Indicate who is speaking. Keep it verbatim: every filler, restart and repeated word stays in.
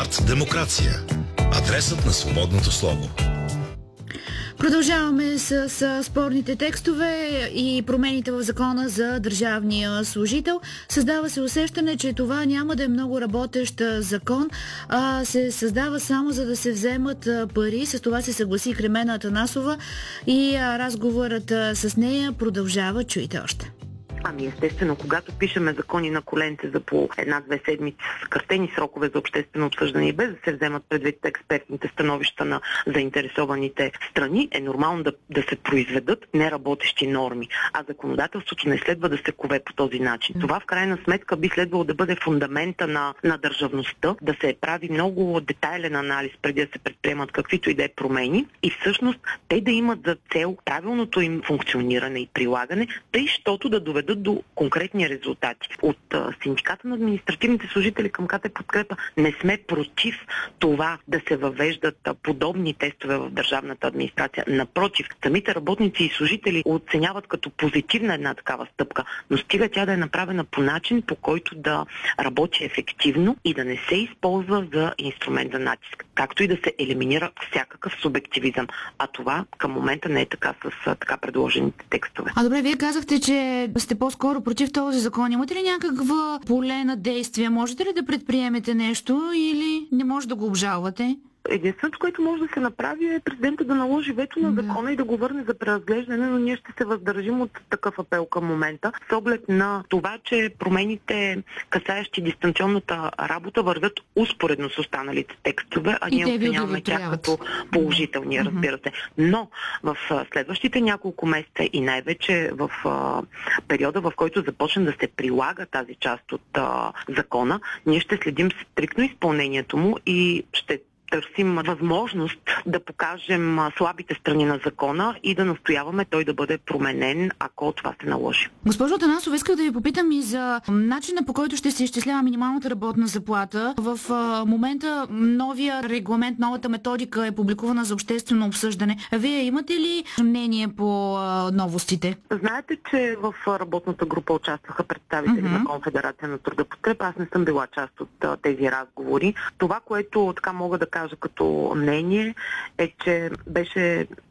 Speaker 1: Арт демокрация. Адресът на свободното слово.
Speaker 2: Продължаваме с, с спорните текстове и промените в закона за държавния служител. Създава се усещане, че това няма да е много работещ закон, а се създава само за да се вземат пари. С това се съгласи Кремена Атанасова и разговорът с нея продължава. Чуйте още.
Speaker 3: Ами естествено, когато пишеме закони на коленце за по една-две седмици с съкратени срокове за обществено обсъждане и без да се вземат предвид експертните становища на заинтересованите страни, е нормално да, да се произведат неработещи норми. А законодателството не следва да се кове по този начин. Това в крайна сметка би следвало да бъде фундамента на, на държавността, да се прави много детайлен анализ преди да се предприемат каквито и да е промени и всъщност те да имат за цел правилното им функциониране и прилагане, тъй щото да доведат до конкретни резултати. От а, синдиката на административните служители към КТ Подкрепа не сме против това да се въвеждат а, подобни тестове в държавната администрация. Напротив, самите работници и служители оценяват като позитивна една такава стъпка, но стига тя да е направена по начин, по който да работи ефективно и да не се използва за инструмент за натиск, както и да се елиминира всякакъв субективизъм. А това към момента не е така с а, така предложените текстове.
Speaker 2: А добре, вие казахте, че сте по-скоро против този закон. Имате ли някаква поле на действие? Можете ли да предприемете нещо или не може да го обжалвате?
Speaker 3: Единственото, което може да се направи е президента да наложи вето на закона да. и да го върне за преразглеждане, но ние ще се въздържим от такъв апел към момента, с оглед на това, че промените, касаещи дистанционната работа, вървят успоредно с останалите текстове, а и ние оценяваме тях като положителни, разбира се. Но в следващите няколко месеца и най-вече в а, периода, в който започне да се прилага тази част от а, закона, ние ще следим стриктно изпълнението му и ще търсим възможност да покажем слабите страни на закона и да настояваме той да бъде променен, ако това се наложи.
Speaker 2: Госпожо Атанасова, исках да ви попитам и за начина, по който ще се изчислява минималната работна заплата. В а, момента новия регламент, новата методика е публикувана за обществено обсъждане. Вие имате ли мнение по а, новостите?
Speaker 3: Знаете, че в работната група участваха представители uh-huh. на Конфедерация на труда Подкрепа. Аз не съм била част от а, тези разговори. Това, което така мога да кажа като мнение, е, че беше